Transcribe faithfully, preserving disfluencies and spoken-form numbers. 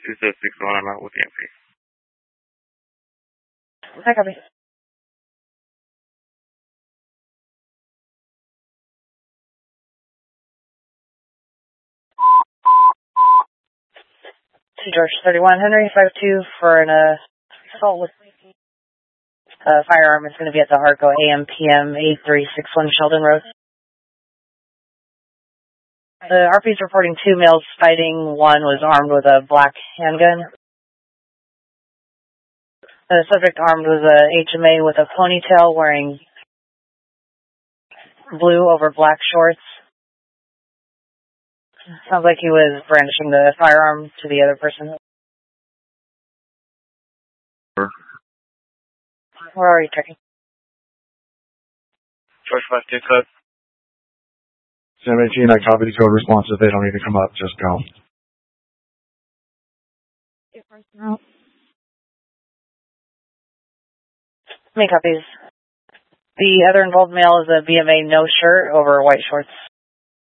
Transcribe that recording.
two zero six one, I'm out with the M P. Hi, copy. George thirty-one Henry, five two for an uh, assault with uh, firearm. It's going to be at the Harco A M P M eight three six one Sheldon Road. The R P is reporting two males fighting. One was armed with a black handgun. The subject armed was a H M A with a ponytail wearing blue over black shorts. Sounds like he was brandishing the firearm to the other person. Sure. We're already checking. George five two code. Sam eighteen, I copy the code response. If they don't need to come up, just go. How many copies? The other involved male is a B M A no shirt over white shorts.